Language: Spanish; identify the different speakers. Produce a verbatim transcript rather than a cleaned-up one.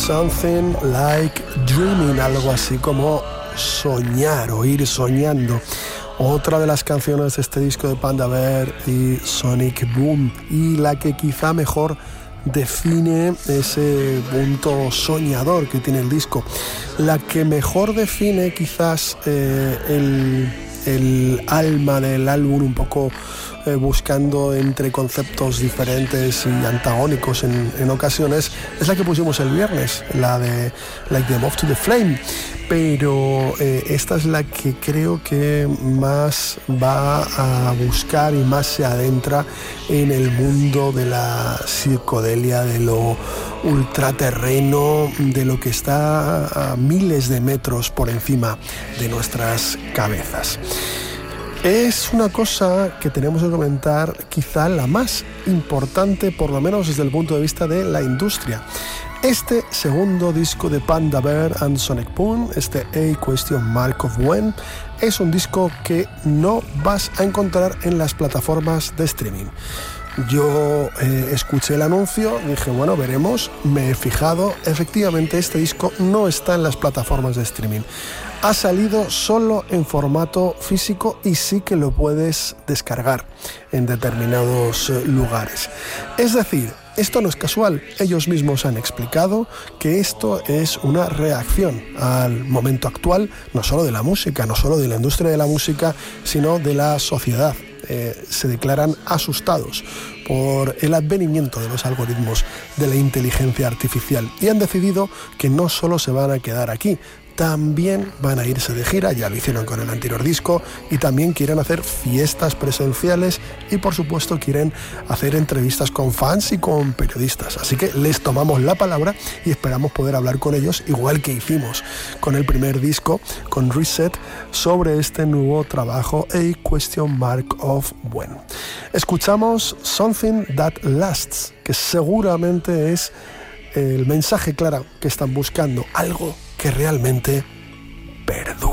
Speaker 1: Something Like Dreaming, algo así como soñar o ir soñando. Otra de las canciones de este disco de Panda Bear y Sonic Boom, y la que quizá mejor define ese punto soñador que tiene el disco, la que mejor define quizás eh, el, el alma del álbum, un poco eh, buscando entre conceptos diferentes y antagónicos en, en ocasiones, es la que pusimos el viernes, la de Like the Moth to the Flame. Pero eh, esta es la que creo que más va a buscar y más se adentra en el mundo de la psicodelia, de lo ultraterreno, de lo que está a miles de metros por encima de nuestras cabezas. Es una cosa que tenemos que comentar, quizá la más importante, por lo menos desde el punto de vista de la industria. Este segundo disco de Panda Bear and Sonic Boom, este A Question Mark of When, es un disco que no vas a encontrar en las plataformas de streaming. Yo eh, escuché el anuncio, dije, bueno, veremos, me he fijado, efectivamente este disco no está en las plataformas de streaming. Ha salido solo en formato físico y sí que lo puedes descargar en determinados eh, lugares. Es decir, esto no es casual, ellos mismos han explicado que esto es una reacción al momento actual, no solo de la música, no solo de la industria de la música, sino de la sociedad. Eh, se declaran asustados por el advenimiento de los algoritmos de la inteligencia artificial y han decidido que no solo se van a quedar aquí, también van a irse de gira, ya lo hicieron con el anterior disco, y también quieren hacer fiestas presenciales y por supuesto quieren hacer entrevistas con fans y con periodistas. Así que les tomamos la palabra y esperamos poder hablar con ellos, igual que hicimos con el primer disco, con Reset, sobre este nuevo trabajo, A Question Mark of When. Escuchamos Something That Lasts, que seguramente es el mensaje claro que están buscando, algo que realmente perdura.